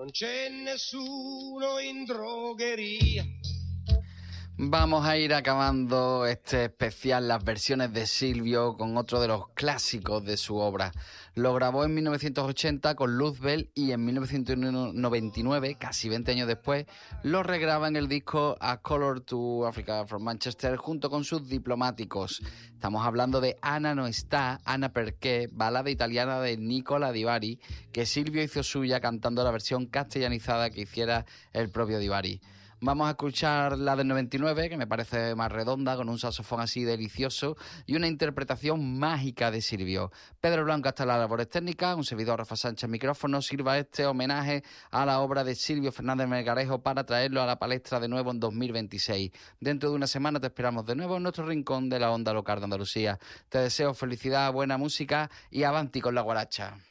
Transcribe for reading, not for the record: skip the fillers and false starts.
non c'è nessuno in drogheria. Vamos a ir acabando este especial, las versiones de Silvio, con otro de los clásicos de su obra. Lo grabó en 1980 con Luzbel y en 1999, casi 20 años después, lo regraba en el disco A Color to Africa from Manchester junto con sus Diplomáticos. Estamos hablando de Ana no está, Ana perché, balada italiana de Nicola Di Bari, que Silvio hizo suya cantando la versión castellanizada que hiciera el propio Di Bari. Vamos a escuchar la del 99, que me parece más redonda, con un saxofón así delicioso y una interpretación mágica de Silvio. Pedro Blanco hasta las labores técnicas, un servidor Rafa Sánchez micrófono. Sirva este homenaje a la obra de Silvio Fernández Melgarejo para traerlo a la palestra de nuevo en 2026. Dentro de una semana te esperamos de nuevo en nuestro rincón de la onda local de Andalucía. Te deseo felicidad, buena música y avanti con la guaracha.